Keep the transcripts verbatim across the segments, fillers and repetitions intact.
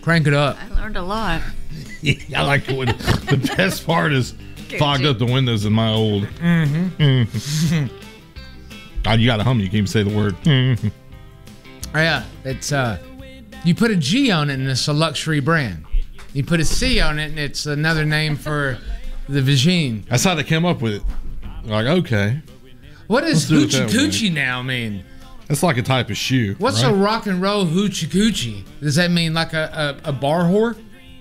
Crank it up. I learned a lot. I like it when the best part is fogged up the windows in my old. Mm-hmm. Mm-hmm. Oh, you got to hum. You can't even say the word. Mm-hmm. Yeah, it's uh, you put a G on it and it's a luxury brand. You put a C on it and it's another name for the vagine. That's how they came up with it. Like, okay. What does Let's do it hoochie that way. coochie now mean? That's like a type of shoe. What's right? a rock and roll hoochie coochie? Does that mean like a, a, a bar whore?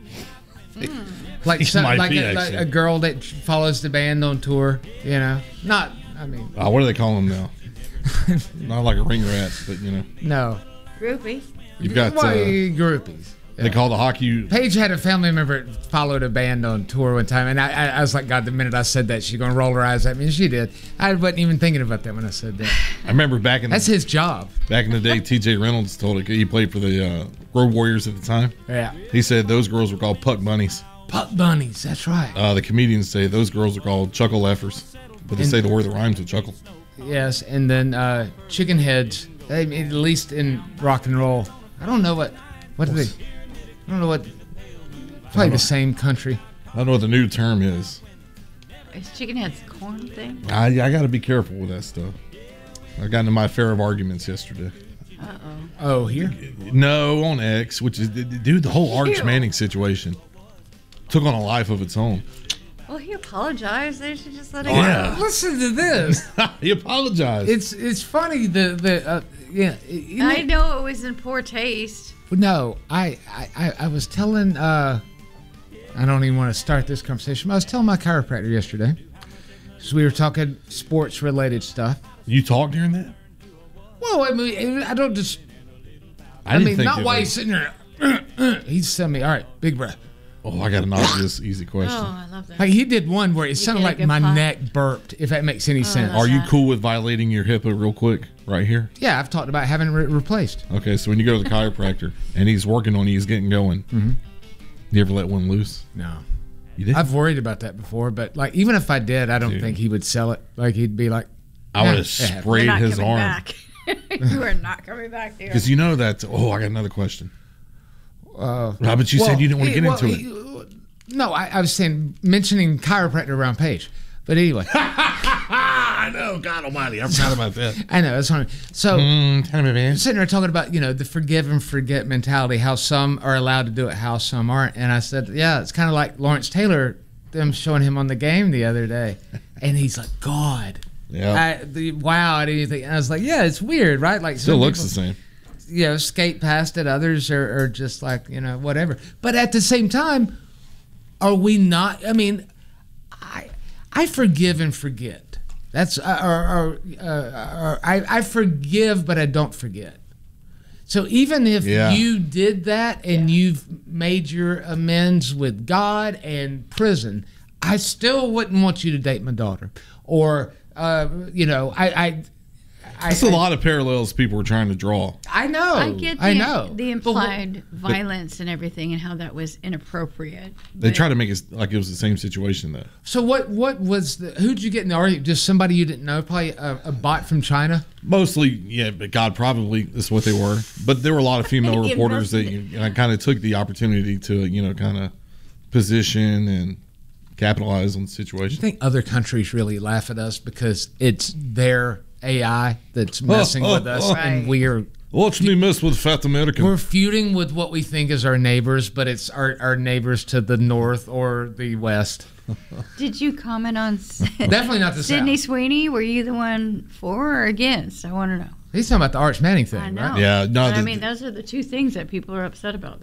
Like It some, might like, be, a, like actually. a girl that follows the band on tour, you know? Not, I mean, Uh, what do they call them now? Not like a ring rat, but you know. no. Groupie. You've got Well, uh, groupies. they call the hockey. Paige had a family member that followed a band on tour one time, and I, I, I was like, God, the minute I said that, she's going to roll her eyes at me, and she did. I wasn't even thinking about that when I said that. I remember back in That's the, his job. back in the day, T J Reynolds told it. He played for the uh, Road Warriors at the time. Yeah. He said those girls were called puck bunnies. Puck bunnies, that's right. Uh, the comedians say those girls are called chuckle effers, but they And- say the word that rhymes with chuckle. Yes, and then uh, chicken heads, I mean, at least in rock and roll. I don't know what, what do they, I don't know what, probably the same country. I don't know what the new term is. Is chicken head's corn thing? I, I got to be careful with that stuff. I got into my fair of arguments yesterday. Uh-oh. Oh, here? No, on X, which is, dude, the whole Arch Ew. Manning situation took on a life of its own. Well, he apologized. They should just let it Yeah. go. Listen to this. He apologized. It's it's funny the the uh, yeah. You I know it was in poor taste. No, I, I, I- I was telling, uh, I don't even want to start this conversation, but I was telling my chiropractor yesterday. So we were talking sports related stuff. You talk during that? Well, I mean, I don't just, I, I, didn't mean, think not it while was- he's sitting there. He's telling me, all right, big breath. Oh, I got an obvious, easy question. Oh, I love that. Like he did one where it sounded did a like good my pop. neck burped, if that makes any sense. Are you that. cool with violating your HIPAA real quick right here? Yeah, I've talked about having it re- replaced. Okay, so when you go to the chiropractor and he's working on you, he's getting going. Mm-hmm. You ever let one loose? No. You did? I've worried about that before, but like even if I did, I don't Dude. think he would sell it. Like he'd be like, I would "Nah, have it happened." You're sprayed not his coming arm. back. You are not coming back there. Because you know that. Oh, I got another question. Uh, How but you well, said you didn't want to he- get well, into it. he- No, I, I was saying mentioning chiropractor around Paige. But anyway, I know. God almighty. I forgot about that. I know that's funny. So Mm, tell me, man. sitting there talking about, you know, the forgive and forget mentality, how some are allowed to do it, how some aren't. And I said, yeah, it's kind of like Lawrence Taylor, them showing him on the game the other day. And he's like, God. Yeah. I, the, wow. And, anything. And I was like, yeah, it's weird, right? Like Still some looks people, the same. you know, skate past it. Others are, are just like, you know, whatever. But at the same time, are we not? I mean, I I forgive and forget. That's uh, or, or, uh, or I I forgive, but I don't forget. So even if Yeah. you did that and you've made your amends with God and prison, I still wouldn't want you to date my daughter. Or uh, you know, I I. That's a lot of parallels people were trying to draw. I know. I get the, I know. the But wh- implied violence and everything and how that was inappropriate. They But tried to make it like it was the same situation, though. So what? What was the? Who'd you get in the argument? Just somebody you didn't know? Probably a, a bot from China. Mostly, yeah, but God, probably is what they were. But there were a lot of female He reporters that invested you, I kind of took the opportunity to, you know, kind of position and capitalize on the I situation. think other countries really laugh at us because it's their A I that's messing with us, and Right. we're Watch me mess with fat American. we're feuding with what we think is our neighbors, but it's our, our neighbors to the north or the west. Did you comment on Definitely not the Sydney south. Sweeney? Were you the one for or against? I want to know. He's talking about the Arch Manning thing, I know. right? Yeah, no, But I the- mean, those are the two things that people are upset about.